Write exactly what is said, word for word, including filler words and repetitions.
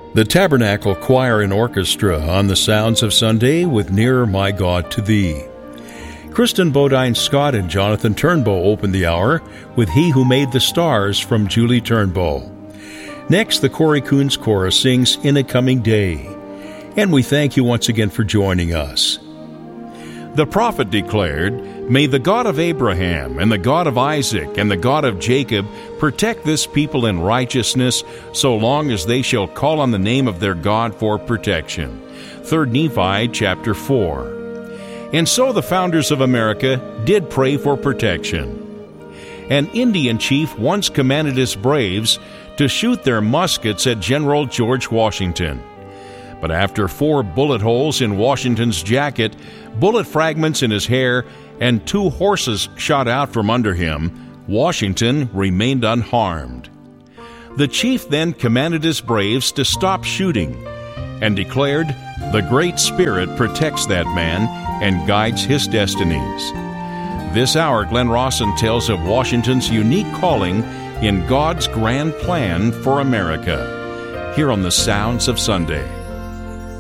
The Tabernacle Choir and Orchestra on the Sounds of Sunday with Nearer My God to Thee. Kristen Bodine Scott and Jonathan Turnbow opened the hour with He Who Made the Stars from Julie Turnbow. Next, the Corey Coons Chorus sings In a Coming Day. And we thank you once again for joining us. The prophet declared, "May the God of Abraham and the God of Isaac and the God of Jacob protect this people in righteousness so long as they shall call on the name of their God for protection." Third Nephi chapter four. And so the founders of America did pray for protection. An Indian chief once commanded his braves to shoot their muskets at General George Washington. But after four bullet holes in Washington's jacket, bullet fragments in his hair, and two horses shot out from under him, Washington remained unharmed. The chief then commanded his braves to stop shooting and declared, "The Great Spirit protects that man and guides his destinies." This hour, Glenn Rawson tells of Washington's unique calling in God's grand plan for America, here on the Sounds of Sunday.